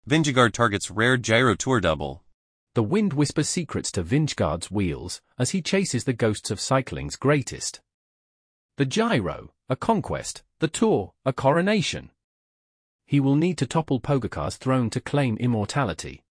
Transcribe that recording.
Vingegaard targets rare Giro Tour double. The wind whispers secrets to Vingegaard's wheels as he chases the ghosts of cycling's greatest. The Giro, a conquest; the Tour, a coronation. He will need to topple Pogacar's throne to claim immortality.